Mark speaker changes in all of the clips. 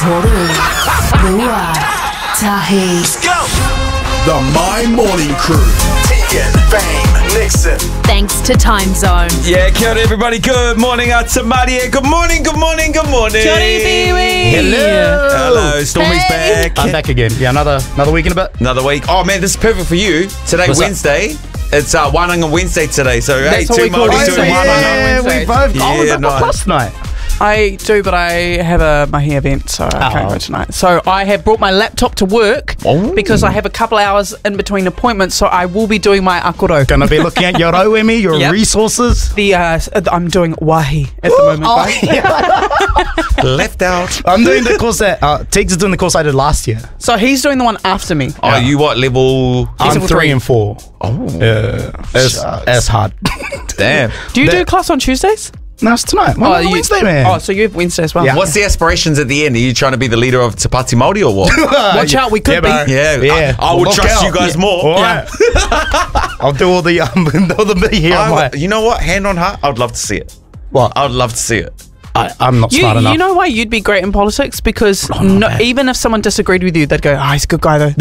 Speaker 1: Toru, Lua, Tahi.
Speaker 2: Let's go! The My Morning Crew. Tegan, Fame, Nixon.
Speaker 1: Thanks to Time Zone.
Speaker 3: Yeah, kia ora everybody. Good morning out to Maria. Good morning, good morning, good morning.
Speaker 4: Kia ora, Pee-wee.
Speaker 3: Hello, Stormy's
Speaker 4: Hey.
Speaker 3: back.
Speaker 5: I'm back again. Yeah, another week in a bit.
Speaker 3: Another week. Oh man, this is perfect for you. Today,
Speaker 5: What's up?
Speaker 3: Wednesday. It's Wānanga Wednesday today. So
Speaker 4: That's
Speaker 3: hey,
Speaker 4: what we
Speaker 3: two
Speaker 4: call
Speaker 3: Māoris doing
Speaker 4: Wednesday.
Speaker 3: Wānanga.
Speaker 5: we both.
Speaker 3: Yeah,
Speaker 5: was that
Speaker 3: nice.
Speaker 5: last night?
Speaker 4: I do, but I have a mahi event, so I can't go tonight. So I have brought my laptop to work because I have a couple hours in between appointments, so I will be doing my akoro.
Speaker 5: Gonna be looking at your OME, your
Speaker 4: Yep.
Speaker 5: resources.
Speaker 4: I'm doing wahi at the moment, guys.
Speaker 3: Left out.
Speaker 5: I'm doing the course that Tiggs is doing the course I did last year.
Speaker 4: So he's doing the one after me.
Speaker 3: Oh, you what level?
Speaker 5: I'm
Speaker 4: level
Speaker 5: 3
Speaker 4: 3.
Speaker 5: and 4.
Speaker 3: Oh,
Speaker 5: It's hard.
Speaker 3: damn.
Speaker 4: Do you do class on Tuesdays?
Speaker 5: No, it's tonight. Wednesday, man.
Speaker 4: Oh, so you have Wednesday as well.
Speaker 5: Yeah.
Speaker 3: What's the aspirations at the end? Are you trying to be the leader of Te Pāti Māori or what?
Speaker 4: Watch out, we could
Speaker 5: bro.
Speaker 4: be.
Speaker 3: Yeah, I would
Speaker 5: Look
Speaker 3: trust
Speaker 5: out.
Speaker 3: you guys more.
Speaker 5: All right. I'll do all the all the here.
Speaker 3: You know what? Hand on heart, I would love to see it.
Speaker 5: What?
Speaker 3: I would love to see it.
Speaker 5: I'm not smart enough.
Speaker 4: You know why you'd be great in politics? Because even if someone disagreed with you, they'd go, he's a good guy though.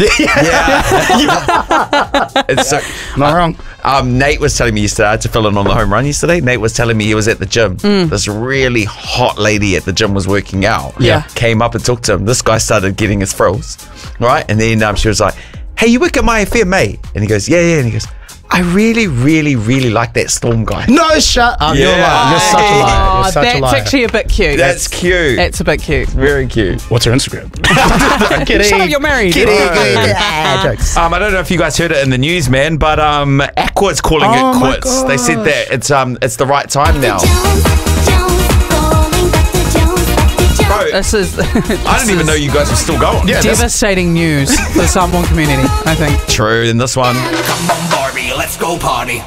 Speaker 3: It's so,
Speaker 5: Not wrong.
Speaker 3: Nate was telling me yesterday, I had to fill in on the home run yesterday. Nate was telling me he was at the gym. This really hot lady at the gym was working out.
Speaker 4: Yeah.
Speaker 3: Came up and talked to him. This guy started getting his frills. Right? And then she was like, hey, you work at My FM, mate? And he goes, yeah. And he goes, I really, really, really like that Storm guy.
Speaker 5: No, shut up. You're lying. You're such a liar. You're such a
Speaker 4: That's
Speaker 5: liar.
Speaker 4: actually a bit cute.
Speaker 3: That's cute.
Speaker 4: That's a bit cute.
Speaker 3: Very cute.
Speaker 5: What's her Instagram? Kidding.
Speaker 4: Shut up, you're married.
Speaker 5: Kidding.
Speaker 4: Oh.
Speaker 5: Jokes.
Speaker 3: I don't know if you guys heard it in the news, man, but Aqua's calling
Speaker 5: Oh
Speaker 3: it
Speaker 5: my
Speaker 3: quits. They said that it's the right time now. Bro,
Speaker 4: This is
Speaker 3: I didn't even know you guys were still going.
Speaker 5: Yeah, that's-
Speaker 4: devastating news for the Samoan community, I think.
Speaker 3: True. In this one,
Speaker 2: Come on, Barbie, let's go party.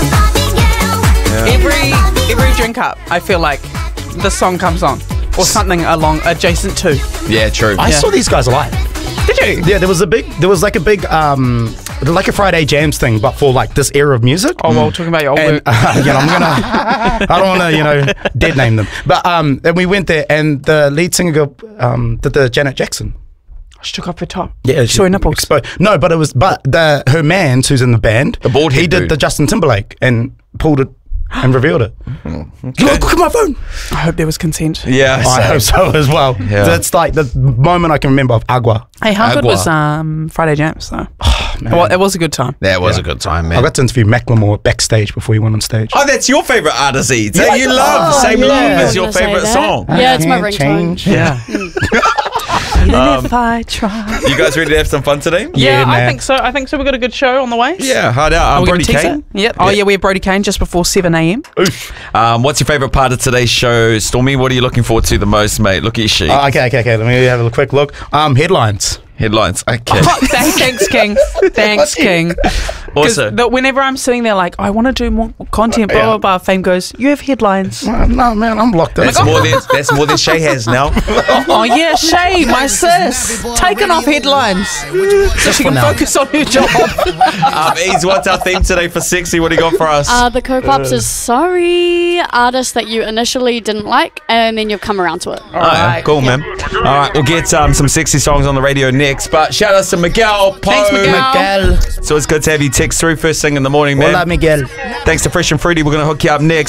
Speaker 4: Every drink up, I feel like the song comes on. Or something along adjacent to.
Speaker 3: yeah, true.
Speaker 5: I saw these guys live.
Speaker 4: Did you?
Speaker 5: Yeah, there was like a big like a Friday Jams thing, but for like this era of music.
Speaker 4: Oh, well, talking about your old
Speaker 5: And
Speaker 4: work.
Speaker 5: I don't want to dead name them, but and we went there, and the lead singer did the Janet Jackson.
Speaker 4: She took off her top.
Speaker 5: Yeah,
Speaker 4: Saw her nipples.
Speaker 5: No, but her man who's in the band,
Speaker 3: The bald
Speaker 5: he
Speaker 3: head
Speaker 5: did
Speaker 3: dude.
Speaker 5: the Justin Timberlake and pulled it and revealed it. Look at my phone.
Speaker 4: I hope there was consent.
Speaker 3: Yeah,
Speaker 5: I hope so as well.
Speaker 3: Yeah.
Speaker 5: That's like the moment I can remember of Agua.
Speaker 4: Hey, how good
Speaker 3: Agua.
Speaker 4: was Friday Jams, though? Well, it was a good time.
Speaker 3: that was a good time,
Speaker 5: I
Speaker 3: man.
Speaker 5: got to interview Macklemore backstage before he went on stage.
Speaker 3: Oh, that's your favorite artist, Eats.
Speaker 5: Yeah.
Speaker 3: You love Same
Speaker 5: yeah.
Speaker 3: Love
Speaker 5: I
Speaker 3: as
Speaker 5: was
Speaker 3: your
Speaker 6: gonna say
Speaker 3: favorite
Speaker 6: that.
Speaker 3: song.
Speaker 6: Yeah, it's my
Speaker 5: Can't
Speaker 6: ringtone.
Speaker 5: change.
Speaker 4: Yeah. Even if I try.
Speaker 3: You guys ready to have some fun today?
Speaker 4: Yeah, I
Speaker 5: man.
Speaker 4: think so. I think so. We've got a good show on the way.
Speaker 3: Yeah, hard out.
Speaker 4: Are
Speaker 3: I'm
Speaker 4: we gonna
Speaker 3: Brody
Speaker 4: tease
Speaker 3: Kane.
Speaker 4: it? Yep. Oh, yeah, we have Brody Kane just before 7 a.m.
Speaker 3: What's your favorite part of today's show, Stormy? What are you looking forward to the most, mate? Look at your sheet.
Speaker 5: Okay. Let me have a quick look. Headlines.
Speaker 3: Headlines. Okay.
Speaker 4: Thanks, King. Thanks, King.
Speaker 3: Also,
Speaker 4: Whenever I'm sitting there like, I want to do more content, blah, blah, blah, Fame goes, you have headlines.
Speaker 5: No, man, I'm locked in.
Speaker 3: that's more than Shay has now.
Speaker 4: Oh, yeah, Shay, my sis, taking off headlines so she can
Speaker 5: now.
Speaker 4: focus on her job.
Speaker 3: Ease, what's our theme today for Sexy? What do you got for us?
Speaker 6: The co-pops is sorry artists that you initially didn't like and then you've come around to it.
Speaker 3: Oh, yeah. Cool, man. All right, we'll get some sexy songs on the radio next. But shout out to Miguel.
Speaker 4: Thanks, Miguel.
Speaker 3: So it's good to have you text through first thing in the morning, man.
Speaker 5: Hola, Miguel.
Speaker 3: Thanks to Fresh and Fruity. We're going to hook you up next.